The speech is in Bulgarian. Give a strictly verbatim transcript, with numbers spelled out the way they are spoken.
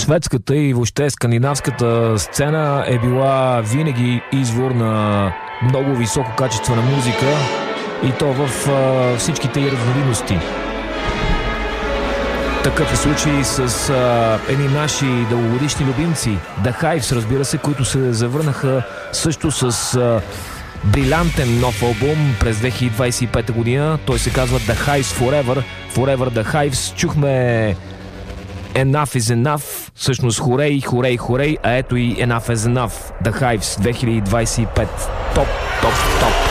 Шведската и въобще скандинавската сцена е била винаги извор на много високо качество на музика, и то в а, всичките й разновидности. Такъв е случай с а, едни наши дългогодишни любимци, The Hives, разбира се, които се завърнаха също с а, брилянтен нов албум през две хиляди двадесет и пета година. Той се казва The Hives Forever. Forever The Hives. Чухме Enough is Enough, всъщност хорей, хорей, хорей, а ето и Enough is Enough. The Hives две хиляди двадесет и пета. Топ, топ, топ.